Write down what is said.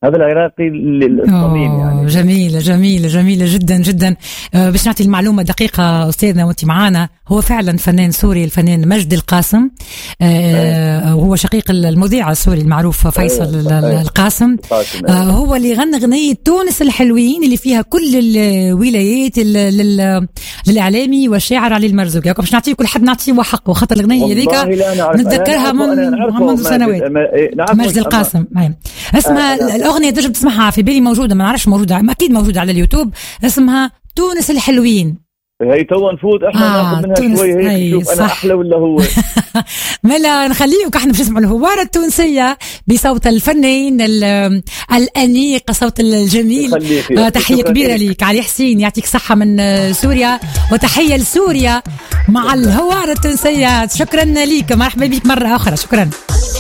هذا العراقي الصميم يعني. جميلة جميلة جميلة جدا جدا. باش نعطي المعلومة دقيقة أستاذنا وانت معانا، هو فعلا فنان سوري، الفنان مجد القاسم. هو شقيق المذيع السوري المعروف فيصل القاسم. هو اللي غنى غنية تونس الحلوين اللي فيها كل الولايات للإعلامي والشاعر علي المرزوقي. باش نعطيه كل حد نعطيه حقه، وخاطر الغنية ذيك نتذكرها منذ سنوات. مجد القاسم اسمها الأغنية تجب تسمعها، في بالي موجودة، ما نعرفش موجودة، أكيد موجودة على اليوتيوب، اسمها تونس الحلوين. هي توا نفوت احنا ناخذ منها شوي هيك نشوف انا احلى ولا هو. ملا نخليك احنا باش نسمعوا الهوارة التونسية بصوت الفنان الأنيق، صوت الجميل. تحية كبيرة ليك علي حسين، يعطيك صحة من سوريا، وتحية لسوريا مع الهوارة التونسية. شكرا ليك، مرحبا بك مرة أخرى، شكرا.